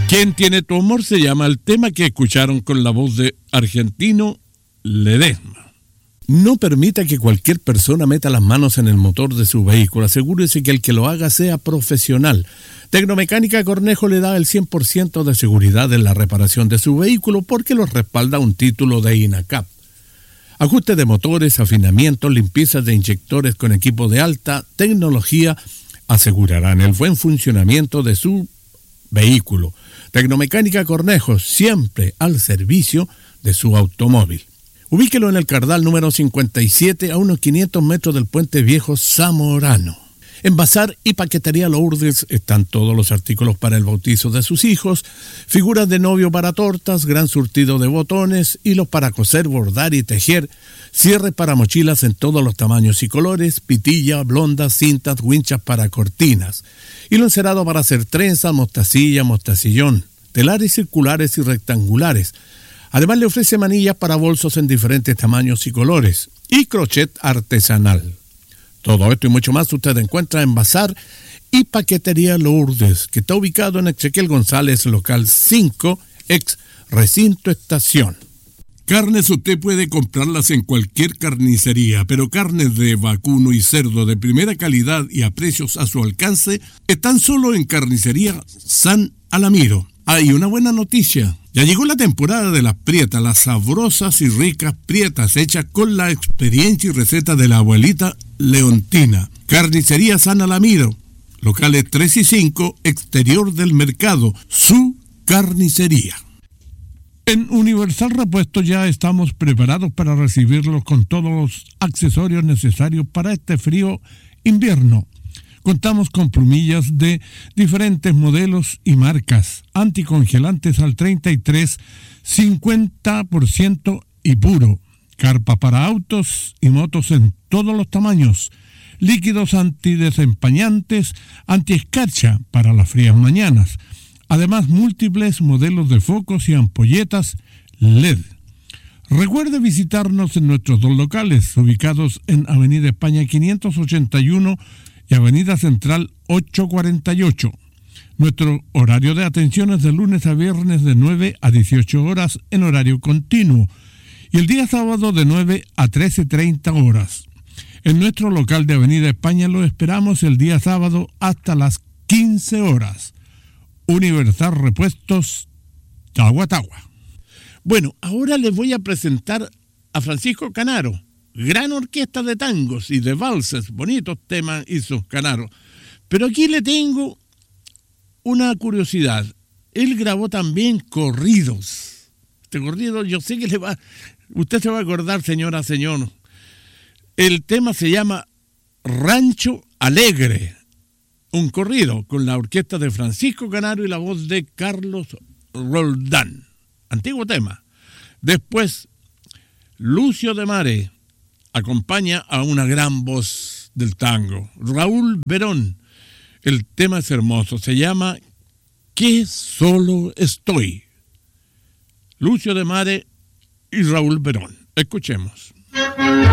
¿Quién tiene tu amor? Se llama el tema que escucharon con la voz de Argentino Ledesma. No permita que cualquier persona meta las manos en el motor de su vehículo. Asegúrese que el que lo haga sea profesional. Tecnomecánica Cornejo le da el 100% de seguridad en la reparación de su vehículo porque lo respalda un título de INACAP. Ajuste de motores, afinamiento, limpieza de inyectores con equipo de alta tecnología asegurarán el buen funcionamiento de su vehículo. Tecnomecánica Cornejo, siempre al servicio de su automóvil. Ubíquelo en el Cardal número 57 a unos 500 metros del Puente Viejo Zamorano. En Bazar y Paquetería Lourdes están todos los artículos para el bautizo de sus hijos, figuras de novio para tortas, gran surtido de botones, hilos para coser, bordar y tejer, cierres para mochilas en todos los tamaños y colores, pitilla, blondas, cintas, winchas para cortinas, hilo encerado para hacer trenza, mostacilla, mostacillón, telares circulares y rectangulares. Además le ofrece manillas para bolsos en diferentes tamaños y colores y crochet artesanal. Todo esto y mucho más usted encuentra en Bazar y Paquetería Lourdes, que está ubicado en Ezequiel González, local 5, ex Recinto Estación. Carnes usted puede comprarlas en cualquier carnicería, pero carnes de vacuno y cerdo de primera calidad y a precios a su alcance están solo en Carnicería San Alamiro. Hay una buena noticia. Ya llegó la temporada de las prietas, las sabrosas y ricas prietas hechas con la experiencia y receta de la abuelita Leontina. Carnicería San Alamiro, locales 3 y 5, exterior del mercado, su carnicería. En Universal Repuestos ya estamos preparados para recibirlos con todos los accesorios necesarios para este frío invierno. Contamos con plumillas de diferentes modelos y marcas, anticongelantes al 33, 50% y puro, carpa para autos y motos en todos los tamaños, líquidos antidesempañantes, antiescarcha para las frías mañanas, además múltiples modelos de focos y ampolletas LED. Recuerde visitarnos en nuestros dos locales, ubicados en Avenida España 581 y Avenida Central 848. Nuestro horario de atención es de lunes a viernes de 9 a 18 horas en horario continuo y el día sábado de 9 a 13:30 horas. En nuestro local de Avenida España lo esperamos el día sábado hasta las 15 horas. Universal Repuestos, Tagua Tagua. Bueno, ahora les voy a presentar a Francisco Canaro. Gran orquesta de tangos y de valses, bonitos temas hizo Canaro. Pero aquí le tengo una curiosidad. Él grabó también corridos. Este corrido yo sé que usted se va a acordar, señora, señor. El tema se llama Rancho Alegre. Un corrido con la orquesta de Francisco Canaro y la voz de Carlos Roldán. Antiguo tema. Después, Lucio de Mare acompaña a una gran voz del tango, Raúl Verón. El tema es hermoso, se llama ¿Qué solo estoy? Lucio de Mare y Raúl Verón. Escuchemos.